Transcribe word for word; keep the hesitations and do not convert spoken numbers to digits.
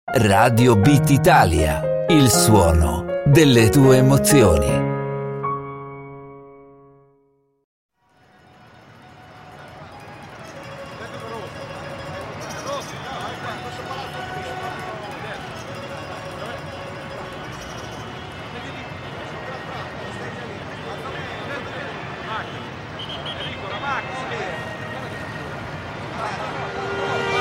Radio Beat Italia, il suono delle tue emozioni.